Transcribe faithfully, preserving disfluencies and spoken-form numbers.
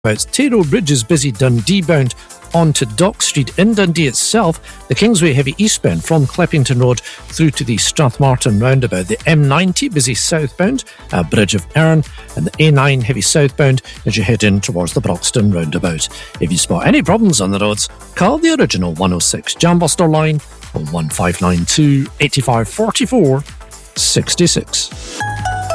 roundabouts. Tayroe Bridge is busy Dundee bound onto Dock Street. In Dundee itself, the Kingsway heavy eastbound from Cleppington Road through to the Strathmartin roundabout. The M ninety busy southbound at Bridge of Erne, and the A nine heavy southbound as you head in towards the Broxton roundabout. If you spot any problems on the roads, call the original one oh six Jambuster line on one five nine two, eight five four four, six six.